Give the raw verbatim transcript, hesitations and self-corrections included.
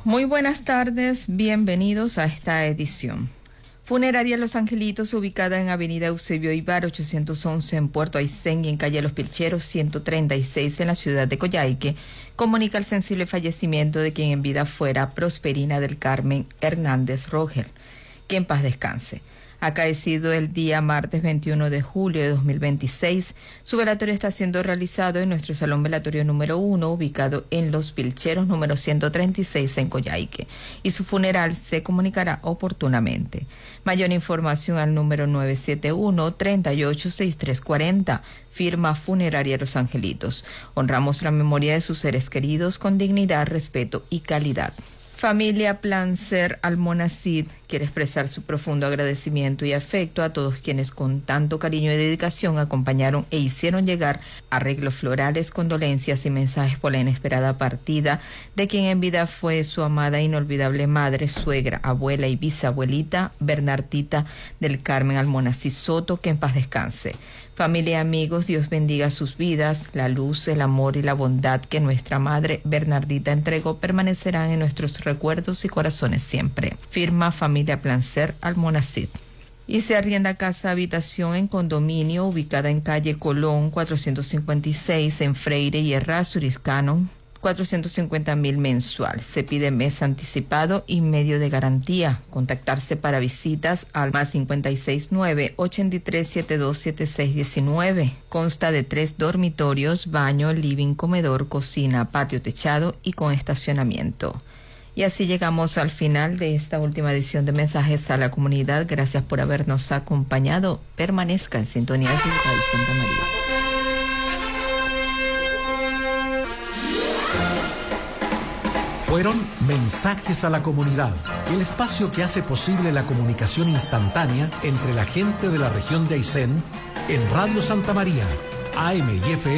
Muy buenas tardes, bienvenidos a esta edición. Funeraria Los Angelitos, ubicada en Avenida Eusebio Ibar ochocientos once en Puerto Aysén y en calle Los Pilcheros ciento treinta y seis en la ciudad de Coyhaique, comunica el sensible fallecimiento de quien en vida fuera Prosperina del Carmen Hernández Rogel, que en paz descanse. Acaecido el día martes veintiuno de julio de dos mil veintiséis, su velatorio está siendo realizado en nuestro salón velatorio número uno, ubicado en Los Pilcheros número ciento treinta y seis en Coyhaique, y su funeral se comunicará oportunamente. Mayor información al número nueve siete uno, tres ocho seis tres cuatro cero, firma Funeraria Los Angelitos. Honramos la memoria de sus seres queridos con dignidad, respeto y calidad. Familia Plancer Almonacid quiere expresar su profundo agradecimiento y afecto a todos quienes con tanto cariño y dedicación acompañaron e hicieron llegar arreglos florales, condolencias y mensajes por la inesperada partida de quien en vida fue su amada e inolvidable madre, suegra, abuela y bisabuelita Bernardita del Carmen Almonacid Soto, que en paz descanse. Familia y amigos, Dios bendiga sus vidas. La luz, el amor y la bondad que nuestra madre Bernardita entregó permanecerán en nuestros recuerdos y corazones siempre. Firma Familia Plancer Almonacid. Y se arrienda casa habitación en condominio ubicada en calle Colón cuatrocientos cincuenta y seis en Freire y Errázuriz, cuatrocientos cincuenta mil mensual. Se pide mes anticipado y medio de garantía. Contactarse para visitas al más cincuenta y seis nueve, ochenta y tres setenta y dos setenta y seis diecinueve. Consta de tres dormitorios, baño, living, comedor, cocina, patio techado y con estacionamiento. Y así llegamos al final de esta última edición de Mensajes a la Comunidad. Gracias por habernos acompañado. Permanezca en sintonía de su Radio Santa María. Fueron Mensajes a la Comunidad, el espacio que hace posible la comunicación instantánea entre la gente de la región de Aysén en Radio Santa María, A M y F M.